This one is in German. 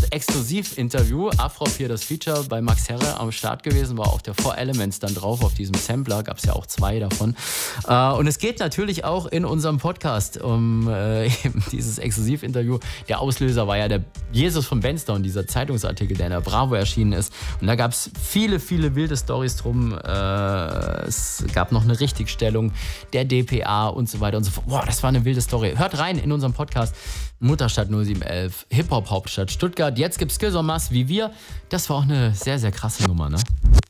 Exklusivinterview. Afrop hier das Feature bei Max Herre am Start gewesen, war auch der 4 Elements dann drauf auf diesem Sampler, gab es ja auch 2 davon. Und es geht natürlich auch in unserem Podcast um eben dieses Exklusivinterview. Der Auslöser war ja der Jesus von Benstown, dieser Zeitungsartikel, der in der Bravo erschienen ist. Und da gab es viele, viele wilde Storys drum. Es gab noch eine Richtigstellung der DPA und so weiter und so fort. Boah, das war eine wilde Story. Hört rein in unserem Podcast. Mutterstadt 0711, Hip-Hop-Hauptstadt Stuttgart. Jetzt gibt's Skills en masse wie wir. Das war auch eine sehr, sehr krasse Nummer, ne?